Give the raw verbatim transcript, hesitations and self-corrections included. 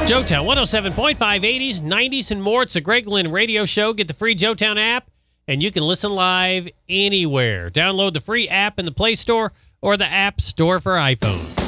Joetown one oh seven point five, eighties, nineties, and more. It's the Greg Lynn Radio Show. Get the free Joetown app, and you can listen live anywhere. Download the free app in the Play Store or the App Store for iPhones.